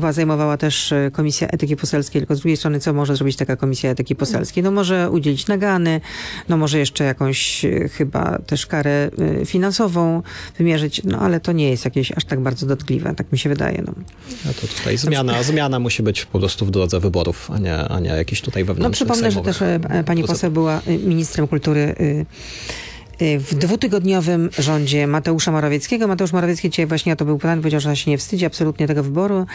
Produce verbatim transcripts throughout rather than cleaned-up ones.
chyba zajmowała też Komisja Etyki Poselskiej, tylko z drugiej strony, co może zrobić taka Komisja Etyki Poselskiej? No może udzielić nagany, no może jeszcze jakąś chyba też karę finansową wymierzyć, no ale to nie jest jakieś aż tak bardzo dotkliwe, tak mi się wydaje. No, no to tutaj zmiana, zmiana musi być po prostu w drodze wyborów, a nie, a nie jakiś tutaj wewnętrznych No przypomnę, że też pani poseł była ministrem kultury w dwutygodniowym rządzie Mateusza Morawieckiego. Mateusz Morawiecki dzisiaj właśnie o to był pytany, powiedział, że on się nie wstydzi absolutnie tego wyboru.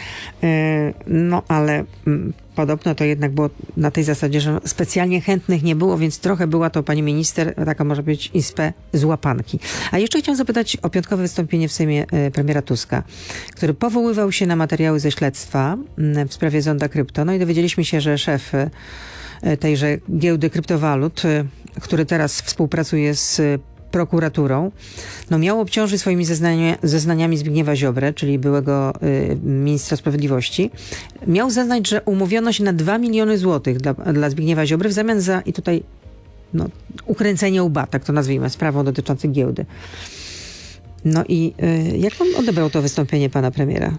No ale podobno to jednak było na tej zasadzie, że specjalnie chętnych nie było, więc trochę była to pani minister, taka może być inspe z łapanki. A jeszcze chciałam zapytać o piątkowe wystąpienie w Sejmie premiera Tuska, który powoływał się na materiały ze śledztwa w sprawie zonda krypto. No i dowiedzieliśmy się, że szef tejże giełdy kryptowalut, który teraz współpracuje z prokuraturą, no miał obciążyć swoimi zeznania, zeznaniami Zbigniewa Ziobrę, czyli byłego y, ministra sprawiedliwości. Miał zeznać, że umówiono się na dwa miliony złotych dla, dla Zbigniewa Ziobry w zamian za, i tutaj no, ukręcenie łba, tak to nazwijmy, sprawą dotyczącą giełdy. No i y, jak pan odebrał to wystąpienie pana premiera?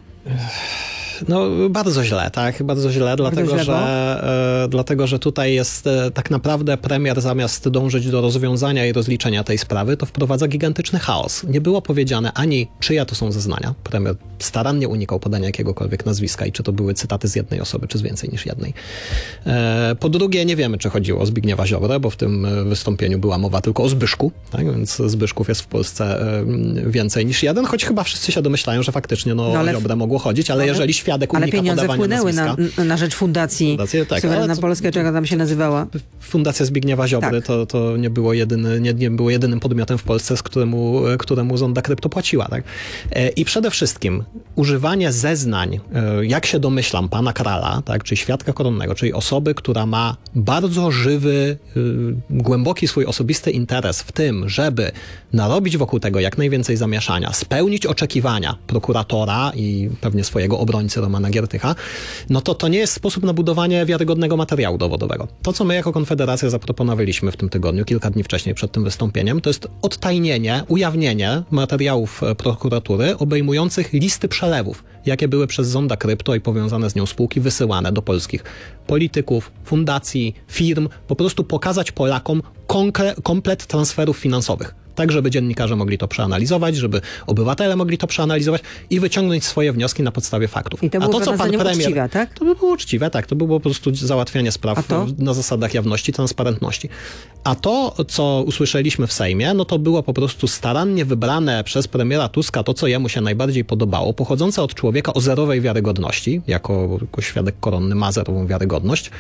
No bardzo źle, tak, bardzo źle, bardzo dlatego, źle, że, e, dlatego że tutaj jest e, tak naprawdę premier zamiast dążyć do rozwiązania i rozliczenia tej sprawy, to wprowadza gigantyczny chaos. Nie było powiedziane ani czyja to są zeznania. Premier starannie unikał podania jakiegokolwiek nazwiska i czy to były cytaty z jednej osoby, czy z więcej niż jednej. E, po drugie, nie wiemy, czy chodziło o Zbigniewa Ziobrę, bo w tym wystąpieniu była mowa tylko o Zbyszku, tak, więc Zbyszków jest w Polsce e, więcej niż jeden, choć chyba wszyscy się domyślają, że faktycznie no, no ale, o Ziobrę mogło chodzić, ale, ale jeżeli świat Ale pieniądze wpłynęły na, na rzecz fundacji Fundacja, tak, Suwerenna Polska, czego tam się nazywała. Fundacja Zbigniewa Ziobry tak. to, to nie, było jedyny, nie, nie było jedynym podmiotem w Polsce, z któremu, któremu zonda krypto płaciła. Tak? I przede wszystkim używanie zeznań, jak się domyślam, pana Krala, tak, czyli świadka koronnego, czyli osoby, która ma bardzo żywy, głęboki swój osobisty interes w tym, żeby narobić wokół tego jak najwięcej zamieszania, spełnić oczekiwania prokuratora i pewnie swojego obrońcy Romana Giertycha, no to to nie jest sposób na budowanie wiarygodnego materiału dowodowego. To, co my jako Konfederacja zaproponowaliśmy w tym tygodniu, kilka dni wcześniej przed tym wystąpieniem, to jest odtajnienie, ujawnienie materiałów prokuratury obejmujących listy przelewów, jakie były przez zonda krypto i powiązane z nią spółki wysyłane do polskich polityków, fundacji, firm, po prostu pokazać Polakom konkre- komplet transferów finansowych. Tak, żeby dziennikarze mogli to przeanalizować, żeby obywatele mogli to przeanalizować i wyciągnąć swoje wnioski na podstawie faktów. I to było A to, co pan premier, uczciwe, tak? To by było uczciwe, tak. To by było po prostu załatwianie spraw na zasadach jawności, transparentności. A to, co usłyszeliśmy w Sejmie, no to było po prostu starannie wybrane przez premiera Tuska to, co jemu się najbardziej podobało, pochodzące od człowieka o zerowej wiarygodności, jako, jako świadek koronny ma zerową wiarygodność.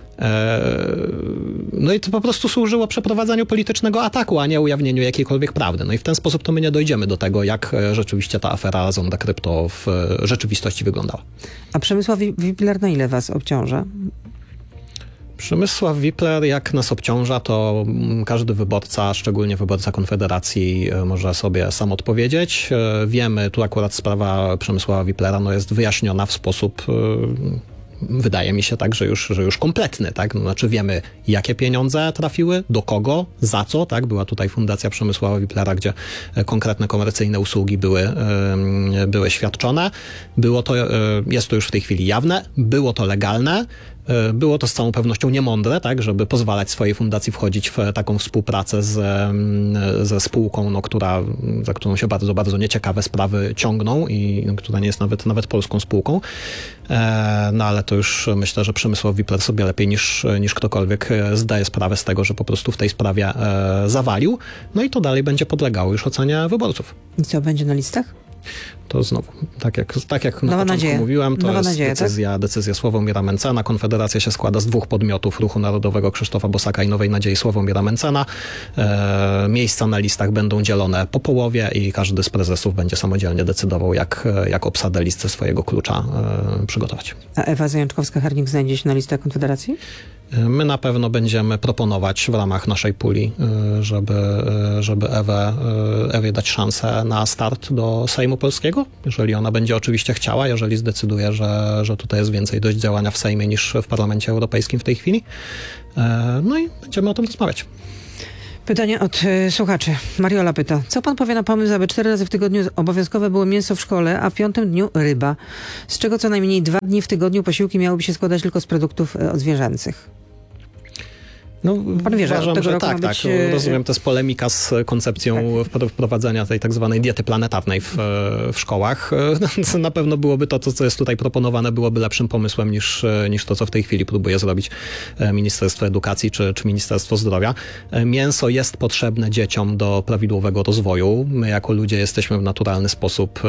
No i to po prostu służyło przeprowadzaniu politycznego ataku, a nie ujawnieniu jakiejkolwiek prawdy. No i w ten sposób to my nie dojdziemy do tego, jak rzeczywiście ta afera zonda krypto w rzeczywistości wyglądała. A Przemysław Wipler na ile was obciąża? Przemysław Wipler, jak nas obciąża, to każdy wyborca, szczególnie wyborca Konfederacji, może sobie sam odpowiedzieć. Wiemy, tu akurat sprawa Przemysława Wiplera no, jest wyjaśniona w sposób... Wydaje mi się tak, że już, że już kompletny, tak? No, znaczy wiemy, jakie pieniądze trafiły, do kogo, za co, tak? Była tutaj Fundacja Przemysława Wiplera, gdzie konkretne komercyjne usługi były, yy, były świadczone. Było to, yy, jest to już w tej chwili jawne, było to legalne. Było to z całą pewnością niemądre, tak, żeby pozwalać swojej fundacji wchodzić w taką współpracę z, ze spółką, no, która, za którą się bardzo, bardzo nieciekawe sprawy ciągną i no, która nie jest nawet, nawet polską spółką. E, no ale to już myślę, że Przemysław Wipler sobie lepiej niż, niż ktokolwiek zdaje sprawę z tego, że po prostu w tej sprawie e, zawalił. No i to dalej będzie podlegało już ocenie wyborców. I co, będzie na listach? To znowu, tak jak, tak jak na Nowa początku nadzieja. mówiłem, to Nowa jest nadzieja, decyzja, tak? decyzja Sławomira Mencena. Konfederacja się składa z dwóch podmiotów, Ruchu Narodowego Krzysztofa Bosaka i Nowej Nadziei Sławomira Mencena. E, miejsca na listach będą dzielone po połowie i każdy z prezesów będzie samodzielnie decydował, jak, jak obsadę listy swojego klucza e, przygotować. A Ewa Zajączkowska-Hernik znajdzie się na listach Konfederacji? My na pewno będziemy proponować w ramach naszej puli, żeby, żeby Ewę, Ewie dać szansę na start do Sejmu Polskiego, jeżeli ona będzie oczywiście chciała, jeżeli zdecyduje, że, że tutaj jest więcej dość działania w Sejmie niż w Parlamencie Europejskim w tej chwili. No i będziemy o tym rozmawiać. Pytanie od y, słuchaczy. Mariola pyta, co pan powie na pomysł, aby cztery razy w tygodniu obowiązkowe było mięso w szkole, a w piątym dniu ryba, z czego co najmniej dwa dni w tygodniu posiłki miałyby się składać tylko z produktów y, odzwierzęcych? No, pan wie, uważam, że, że tak, być... tak. Rozumiem, to jest polemika z koncepcją tak. wprowadzenia tej tak zwanej diety planetarnej w, w szkołach. Na pewno byłoby to, co jest tutaj proponowane, byłoby lepszym pomysłem niż, niż to, co w tej chwili próbuje zrobić Ministerstwo Edukacji czy, czy Ministerstwo Zdrowia. Mięso jest potrzebne dzieciom do prawidłowego rozwoju. My jako ludzie jesteśmy w naturalny sposób,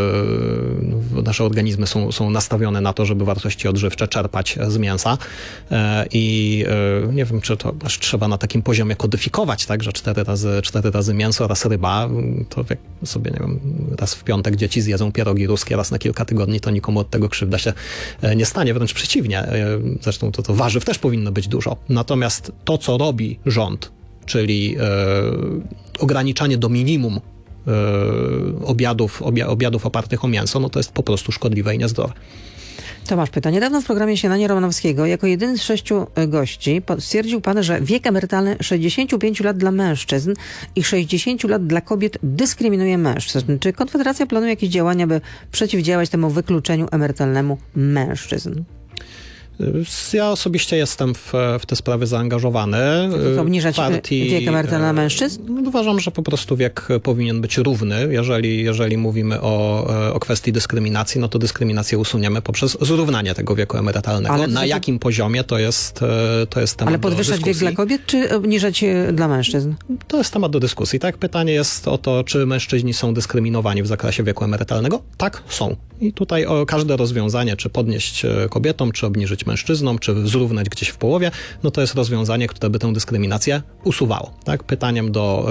nasze organizmy są, są nastawione na to, żeby wartości odżywcze czerpać z mięsa i nie wiem, czy to aż trzeba na takim poziomie kodyfikować, tak, że cztery razy, cztery razy mięso, raz ryba, to jak sobie, nie wiem, raz w piątek dzieci zjedzą pierogi ruskie, raz na kilka tygodni, to nikomu od tego krzywda się nie stanie, wręcz przeciwnie. Zresztą to, to warzyw też powinno być dużo. Natomiast to, co robi rząd, czyli e, ograniczanie do minimum e, obiadów, obia, obiadów opartych o mięso, no to jest po prostu szkodliwe i niezdrowe. Tomasz pyta. Niedawno w programie Śniadania Romanowskiego jako jedyny z sześciu gości stwierdził pan, że wiek emerytalny sześćdziesiąt pięć lat dla mężczyzn i sześćdziesiąt lat dla kobiet dyskryminuje mężczyzn. Czy Konfederacja planuje jakieś działania, by przeciwdziałać temu wykluczeniu emerytalnemu mężczyzn? Ja osobiście jestem w, w te sprawy zaangażowany. To obniżać Partii, wiek emerytalny mężczyzn? Uważam, że po prostu wiek powinien być równy. Jeżeli, jeżeli mówimy o, o kwestii dyskryminacji, no to dyskryminację usuniemy poprzez zrównanie tego wieku emerytalnego. Ale na to... jakim poziomie to jest, to jest temat. Ale podwyższać wiek dla kobiet, czy obniżać dla mężczyzn? To jest temat do dyskusji, tak? Pytanie jest o to, czy mężczyźni są dyskryminowani w zakresie wieku emerytalnego? Tak, są. I tutaj o każde rozwiązanie, czy podnieść kobietom, czy obniżyć mężczyznom, czy zrównać gdzieś w połowie, no to jest rozwiązanie, które by tę dyskryminację usuwało. Tak? Pytaniem do,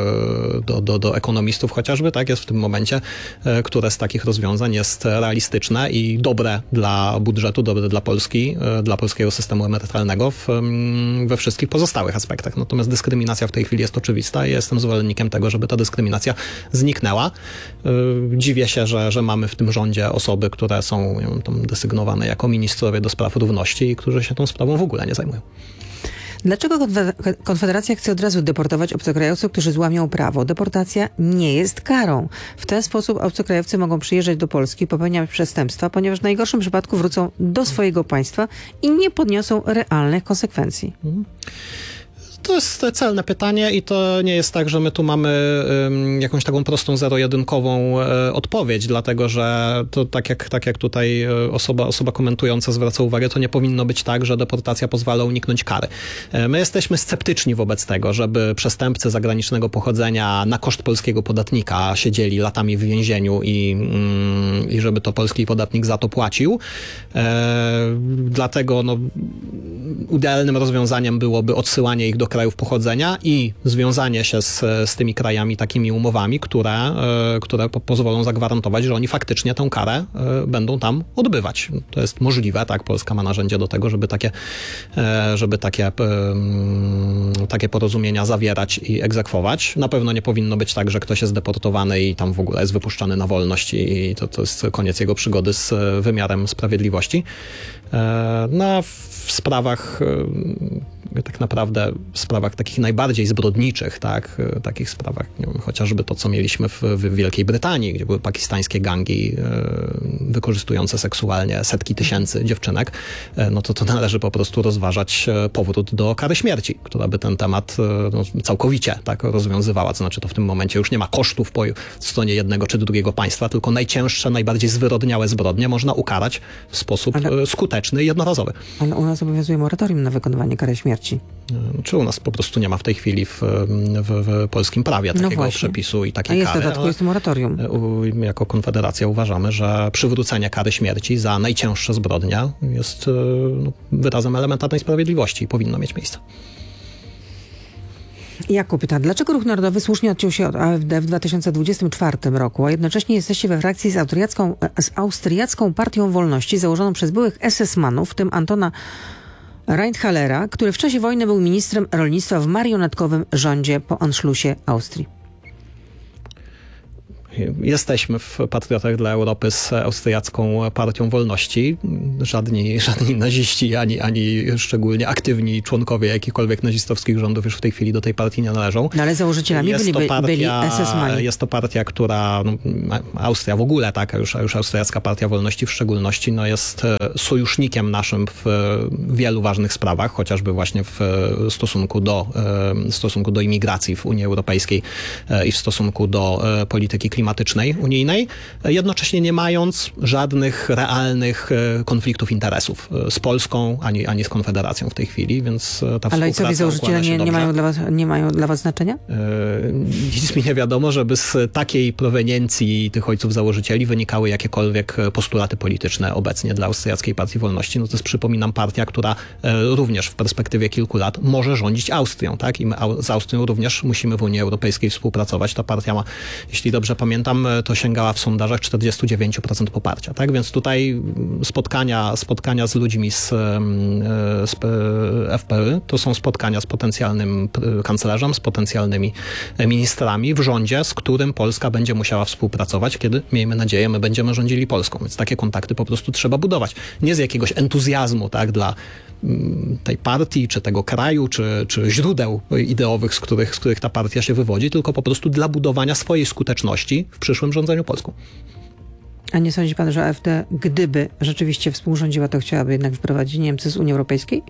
do, do, do ekonomistów chociażby, tak, jest w tym momencie, które z takich rozwiązań jest realistyczne i dobre dla budżetu, dobre dla Polski, dla polskiego systemu emerytalnego w, we wszystkich pozostałych aspektach. Natomiast dyskryminacja w tej chwili jest oczywista i jestem zwolennikiem tego, żeby ta dyskryminacja zniknęła. Dziwię się, że, że mamy w tym rządzie osoby, które są, nie wiem, tam desygnowane jako ministrowie do spraw równości i którzy się tą sprawą w ogóle nie zajmują. Dlaczego Konfederacja chce od razu deportować obcokrajowców, którzy złamią prawo? Deportacja nie jest karą. W ten sposób obcokrajowcy mogą przyjeżdżać do Polski, popełniać przestępstwa, ponieważ w najgorszym przypadku wrócą do swojego państwa i nie podniosą realnych konsekwencji. Mhm. To jest celne pytanie i to nie jest tak, że my tu mamy um, jakąś taką prostą zero-jedynkową e, odpowiedź, dlatego że to tak jak, tak jak tutaj osoba, osoba komentująca zwraca uwagę, to nie powinno być tak, że deportacja pozwala uniknąć kary. E, my jesteśmy sceptyczni wobec tego, żeby przestępcy zagranicznego pochodzenia na koszt polskiego podatnika siedzieli latami w więzieniu i, mm, i żeby to polski podatnik za to płacił. E, dlatego no, idealnym rozwiązaniem byłoby odsyłanie ich do krajów pochodzenia i związanie się z, z tymi krajami takimi umowami, które, które po, pozwolą zagwarantować, że oni faktycznie tę karę będą tam odbywać. To jest możliwe, tak? Polska ma narzędzie do tego, żeby takie, żeby takie, takie porozumienia zawierać i egzekwować. Na pewno nie powinno być tak, że ktoś jest deportowany i tam w ogóle jest wypuszczany na wolność i to, to jest koniec jego przygody z wymiarem sprawiedliwości. No, w sprawach tak naprawdę w sprawach takich najbardziej zbrodniczych, tak, takich sprawach, nie wiem, chociażby to, co mieliśmy w, w Wielkiej Brytanii, gdzie były pakistańskie gangi e, wykorzystujące seksualnie setki tysięcy dziewczynek, e, no to to należy po prostu rozważać powrót do kary śmierci, która by ten temat e, no, całkowicie tak rozwiązywała, to znaczy to w tym momencie już nie ma kosztów po stronie jednego czy drugiego państwa, tylko najcięższe, najbardziej zwyrodniałe zbrodnie można ukarać w sposób ale, skuteczny i jednorazowy. Ale u nas obowiązuje moratorium na wykonywanie kary śmierci. Czy u nas po prostu nie ma w tej chwili w, w, w polskim prawie takiego no przepisu i takiej A jest kary. dodatku, jest moratorium. My jako Konfederacja uważamy, że przywrócenie kary śmierci za najcięższe zbrodnie jest no, wyrazem elementarnej sprawiedliwości i powinno mieć miejsce. Jakub pyta, dlaczego Ruch Narodowy słusznie odciął się od A F D w dwa tysiące dwudziestym czwartym roku, a jednocześnie jesteście we frakcji z austriacką, z austriacką Partią Wolności założoną przez byłych es es manów, w tym Antona Reinthallera, który w czasie wojny był ministrem rolnictwa w marionetkowym rządzie po Anschlussie Austrii. jesteśmy w Patriotach dla Europy z Austriacką Partią Wolności. Żadni, żadni naziści, ani, ani szczególnie aktywni członkowie jakichkolwiek nazistowskich rządów już w tej chwili do tej partii nie należą. No ale założycielami jest byli, to partia, byli S S-mani. Jest to partia, która, no, Austria w ogóle, tak, a już, a już Austriacka Partia Wolności w szczególności, no jest sojusznikiem naszym w wielu ważnych sprawach, chociażby właśnie w stosunku do, w stosunku do imigracji w Unii Europejskiej i w stosunku do polityki klimatycznej unijnej, jednocześnie nie mając żadnych realnych konfliktów interesów z Polską, ani, ani z Konfederacją w tej chwili, więc ta Ale ojcowie założyciele nie, nie, mają dla was, nie mają dla was znaczenia? Nic mi nie wiadomo, żeby z takiej proweniencji tych ojców założycieli wynikały jakiekolwiek postulaty polityczne obecnie dla Austriackiej Partii Wolności. No to jest, przypominam, partia, która również w perspektywie kilku lat może rządzić Austrią, tak? I my z Austrią również musimy w Unii Europejskiej współpracować. Ta partia ma, jeśli dobrze pamiętam, to sięgała w sondażach czterdzieści dziewięć procent poparcia, tak? Więc tutaj spotkania, spotkania z ludźmi z, z F P Ö to są spotkania z potencjalnym kanclerzem, z potencjalnymi ministrami w rządzie, z którym Polska będzie musiała współpracować, kiedy, miejmy nadzieję, my będziemy rządzili Polską. Więc takie kontakty po prostu trzeba budować. Nie z jakiegoś entuzjazmu, tak, dla tej partii, czy tego kraju, czy, czy źródeł ideowych, z których, z których ta partia się wywodzi, tylko po prostu dla budowania swojej skuteczności w przyszłym rządzeniu Polską. A nie sądzi pan, że A F D, gdyby rzeczywiście współrządziła, to chciałaby jednak wyprowadzić Niemcy z Unii Europejskiej?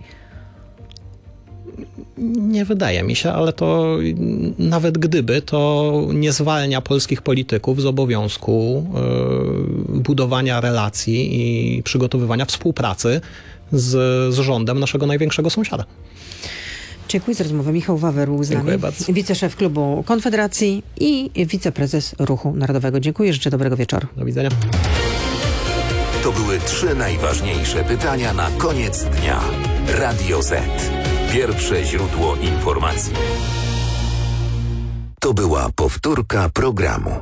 Nie wydaje mi się, ale to nawet gdyby, to nie zwalnia polskich polityków z obowiązku yy, budowania relacji i przygotowywania współpracy z, z rządem naszego największego sąsiada. Dziękuję za rozmowę. Michał Wawer był z nami, wiceszef klubu Konfederacji i wiceprezes Ruchu Narodowego. Dziękuję, życzę dobrego wieczoru. Do widzenia. To były trzy najważniejsze pytania na koniec dnia. Radio Z. Pierwsze źródło informacji. To była powtórka programu.